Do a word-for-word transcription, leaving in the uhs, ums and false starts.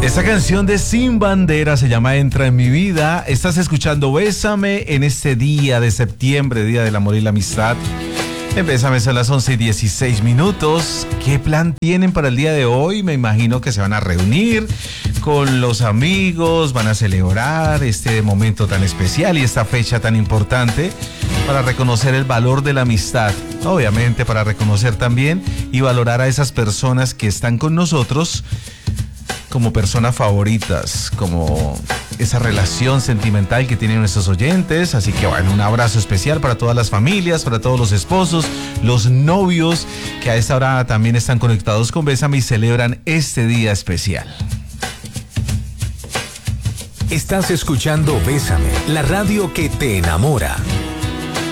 Esta canción de Sin Bandera se llama Entra en mi vida. Estás escuchando Bésame en este día de septiembre, Día del Amor y la Amistad. En Bésame son las once y dieciséis minutos. ¿Qué plan tienen para el día de hoy? Me imagino que se van a reunir con los amigos, van a celebrar este momento tan especial y esta fecha tan importante para reconocer el valor de la amistad. Obviamente para reconocer también y valorar a esas personas que están con nosotros como personas favoritas, como esa relación sentimental que tienen nuestros oyentes. Así que bueno, un abrazo especial para todas las familias, para todos los esposos, los novios que a esta hora también están conectados con Bésame y celebran este día especial. Estás escuchando Bésame, la radio que te enamora.